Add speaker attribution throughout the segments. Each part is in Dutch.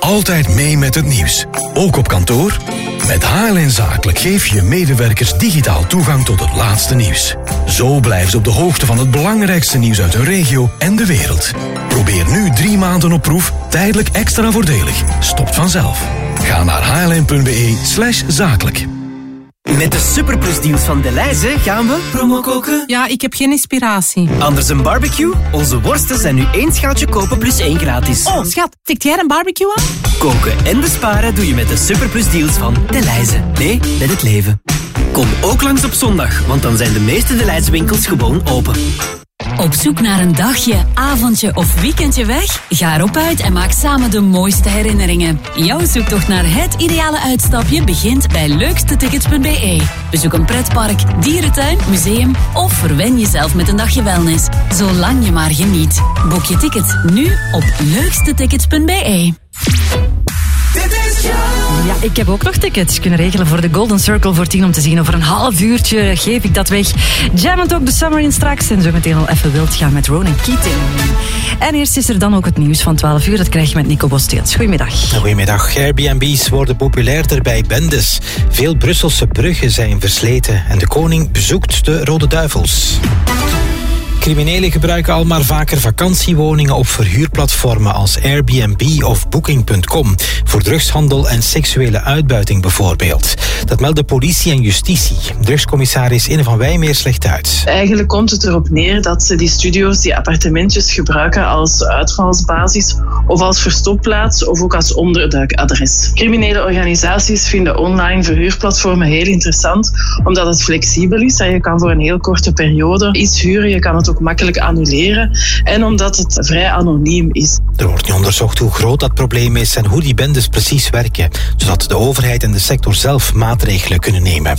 Speaker 1: altijd mee met het nieuws. Ook op kantoor? Met HLN Zakelijk geef je medewerkers digitaal toegang tot het laatste nieuws. Zo blijven ze op de hoogte van het belangrijkste nieuws uit hun regio en de wereld. Probeer nu 3 maanden op proef, tijdelijk extra voordelig. Stopt vanzelf. Ga naar hln.be/zakelijk.
Speaker 2: Met de superplusdeals van Delhaize gaan we promo koken.
Speaker 3: Ja, ik heb geen inspiratie.
Speaker 2: Anders een barbecue? Onze worsten zijn nu 1 schaaltje kopen plus 1 gratis.
Speaker 3: Oh, schat, tikt jij een barbecue aan?
Speaker 2: Koken en besparen doe je met de superplusdeals van Delhaize. Nee, met het leven. Kom ook langs op zondag, want dan zijn de meeste Delhaize winkels gewoon open.
Speaker 4: Op zoek naar een dagje, avondje of weekendje weg? Ga erop uit en maak samen de mooiste herinneringen. Jouw zoektocht naar het ideale uitstapje begint bij leukstetickets.be. Bezoek een pretpark, dierentuin, museum of verwen jezelf met een dagje wellness. Zolang je maar geniet. Boek je ticket nu op leukstetickets.be.
Speaker 5: Ja, ik heb ook nog tickets kunnen regelen voor de Golden Circle voor 10 om te zien. Over een half uurtje geef ik dat weg. Jammen ook de summer in straks en zo meteen al even wild gaan met Ronan Keating. En eerst is er dan ook het nieuws van 12 uur. Dat krijg je met Nico Bosteels. Goedemiddag.
Speaker 6: Goedemiddag. Airbnb's worden populairder bij bendes. Veel Brusselse bruggen zijn versleten en de koning bezoekt de Rode Duivels. Criminelen gebruiken al maar vaker vakantiewoningen op verhuurplatformen als Airbnb of Booking.com voor drugshandel en seksuele uitbuiting bijvoorbeeld. Dat melden politie en justitie. Drugscommissaris Inne van Wijmeers legt uit.
Speaker 7: Eigenlijk komt het erop neer dat ze die studio's, die appartementjes gebruiken als uitvalsbasis of als verstopplaats of ook als onderduikadres. Criminele organisaties vinden online verhuurplatformen heel interessant omdat het flexibel is en je kan voor een heel korte periode iets huren, je kan het ook makkelijk annuleren en omdat het vrij anoniem is.
Speaker 6: Er wordt nu onderzocht hoe groot dat probleem is en hoe die bendes precies werken, zodat de overheid en de sector zelf maatregelen kunnen nemen.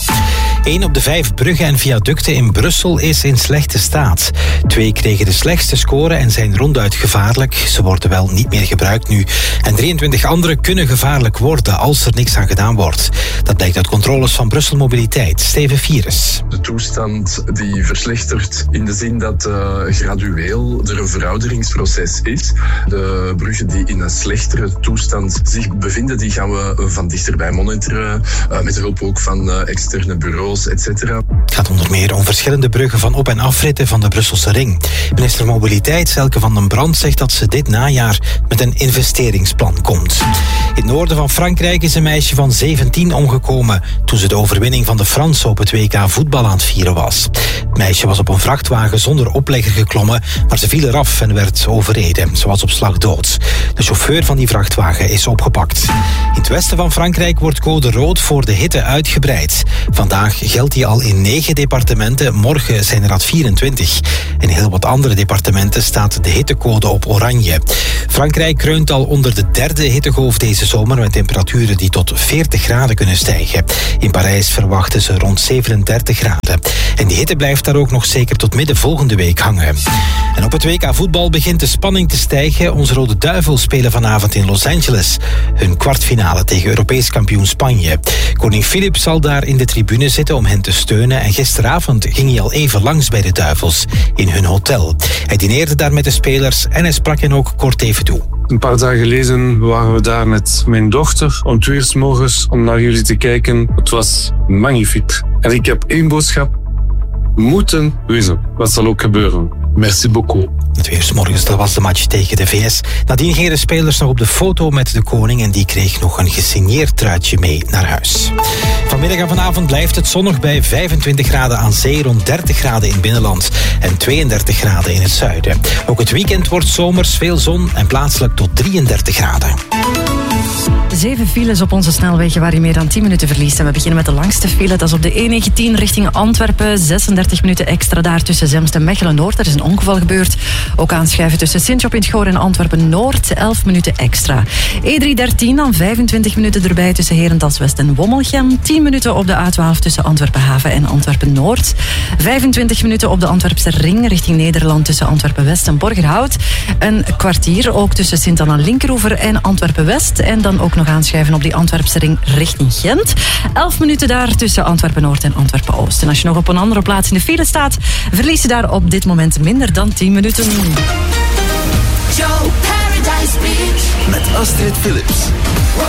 Speaker 6: 1 op de 5 bruggen en viaducten in Brussel is in slechte staat. 2 kregen de slechtste score en zijn ronduit gevaarlijk. Ze worden wel niet meer gebruikt nu. En 23 andere kunnen gevaarlijk worden als er niks aan gedaan wordt. Dat blijkt uit controles van Brussel Mobiliteit. Steven Vieres.
Speaker 8: De toestand die verslechtert in de zin dat gradueel er een verouderingsproces is. De bruggen die in een slechtere toestand zich bevinden, die gaan we van dichterbij monitoren. Met hulp ook van externe bureaus, etc.
Speaker 6: Het gaat onder meer om verschillende bruggen van op- en afritten van de Brusselse ring. Minister Mobiliteit Zelke van den Brand zegt dat ze dit najaar met een investeringsplan komt. In het noorden van Frankrijk is een meisje van 17 omgekomen toen ze de overwinning van de Fransen op het WK voetbal aan het vieren was. Het meisje was op een vrachtwagen zonder oplegger geklommen, maar ze viel eraf en werd overreden. Ze was op slag dood. De chauffeur van die vrachtwagen is opgepakt. In het westen van Frankrijk wordt code rood voor de hitte uitgebreid. Vandaag geldt die al in 9 departementen, morgen zijn er 24. In heel wat andere departementen staat de hittegolf op oranje. Frankrijk kreunt al onder de 3e hittegolf deze zomer met temperaturen die tot 40 graden kunnen stijgen. In Parijs verwachten ze rond 37 graden. En die hitte blijft daar ook nog zeker tot midden volgende week hangen. En op het WK voetbal begint de spanning te stijgen. Onze Rode Duivels spelen vanavond in Los Angeles hun kwartfinale tegen Europees kampioen Spanje. Koning Filip zal daar in de tribune zitten om hen te steunen en gisteravond ging hij al even langs bij de Duivels in hun hotel. Hij dineerde daar met de spelers en hij sprak hen ook kort even toe.
Speaker 9: Een paar dagen geleden waren we daar met mijn dochter om 2 uur 's morgens om naar jullie te kijken. Het was magnifiek. En ik heb 1 boodschap. Moeten winnen. Wat zal ook gebeuren. Merci beaucoup.
Speaker 6: 2 uur 's morgens, dat was de match tegen de VS. Nadien gingen de spelers nog op de foto met de koning en die kreeg nog een gesigneerd truitje mee naar huis. Vanmiddag en vanavond blijft het zonnig bij 25 graden aan zee, rond 30 graden in het binnenland en 32 graden in het zuiden. Ook het weekend wordt zomers, veel zon en plaatselijk tot 33 graden.
Speaker 5: 7 files op onze snelwegen waar je meer dan 10 minuten verliest. En we beginnen met de langste file. Dat is op de E19 richting Antwerpen. 36 minuten extra daar tussen Zemst en Mechelen-Noord. Er is een ongeval gebeurd. Ook aanschuiven tussen Sint-Job-in-het-Goor en Antwerpen-Noord. 11 minuten extra. E313 dan 25 minuten erbij tussen Herentals-West en Wommelgem. 10 minuten op de A12 tussen Antwerpen-Haven en Antwerpen-Noord. 25 minuten op de Antwerpse ring richting Nederland tussen Antwerpen-West en Borgerhout. Een kwartier ook tussen Sint-Anna-Linkeroever en Antwerpen-West. En dan ook nog aanschuiven op die Antwerpse ring richting Gent. 11 minuten daar tussen Antwerpen-Noord en Antwerpen-Oost. En als je nog op een andere plaats in de file staat, verlies je daar op dit moment minder dan 10 minuten.
Speaker 10: Joe Paradise Beach met Astrid Philips.